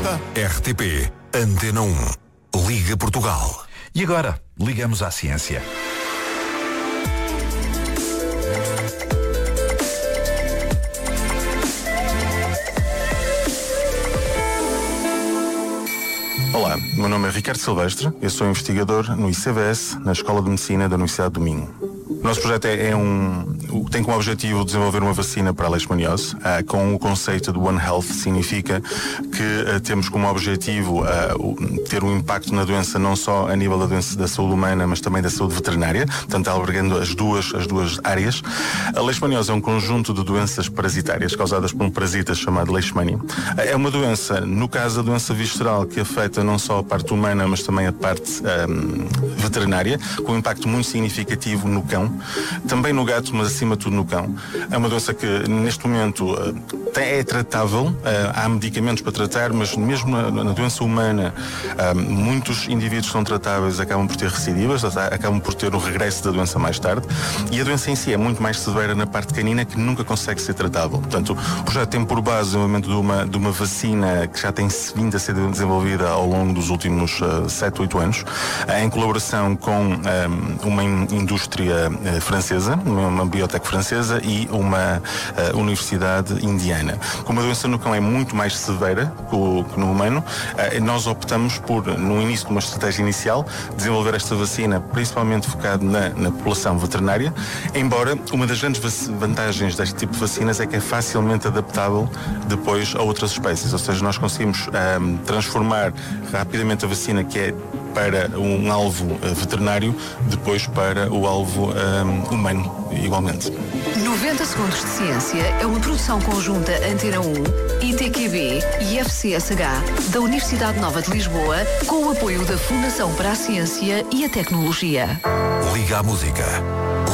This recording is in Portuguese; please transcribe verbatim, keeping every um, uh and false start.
R T P Antena um. Liga Portugal. E agora, ligamos à ciência. Olá, meu nome é Ricardo Silvestre, eu sou investigador no I C V S, na Escola de Medicina da Universidade do Minho. O nosso projeto é, é um, tem como objetivo desenvolver uma vacina para a leishmaniose, uh, com o conceito de One Health. Significa que uh, temos como objetivo uh, ter um impacto na doença não só a nível da, doença, da saúde humana, mas também da saúde veterinária, portanto albergando as duas, as duas áreas. A leishmaniose é um conjunto de doenças parasitárias causadas por um parasita chamado Leishmania. Uh, é uma doença, no caso a doença visceral, que afeta não só a parte humana, mas também a parte um, veterinária, com um impacto muito significativo no cão. Também no gato, mas acima de tudo no cão. É uma doença que neste momento é tratável, há medicamentos para tratar, mas mesmo na doença humana muitos indivíduos são tratáveis, acabam por ter recidivas, acabam por ter o regresso da doença mais tarde, e a doença em si é muito mais severa na parte canina, que nunca consegue ser tratável. Portanto, o projeto tem por base o desenvolvimento de uma, de uma vacina que já tem vindo a ser desenvolvida ao longo dos últimos sete, oito anos, em colaboração com uma indústria francesa, uma biotech francesa e uma uh, universidade indiana. Como a doença no cão é muito mais severa que no humano, uh, nós optamos por, no início de uma estratégia inicial, desenvolver esta vacina principalmente focada na, na população veterinária, embora uma das grandes vantagens deste tipo de vacinas é que é facilmente adaptável depois a outras espécies, ou seja, nós conseguimos um, transformar rapidamente a vacina que é para um alvo veterinário, depois para o alvo um, humano, igualmente. noventa segundos de Ciência é uma produção conjunta Antena um, I T Q B e F C S H da Universidade Nova de Lisboa, com o apoio da Fundação para a Ciência e a Tecnologia. Liga à música.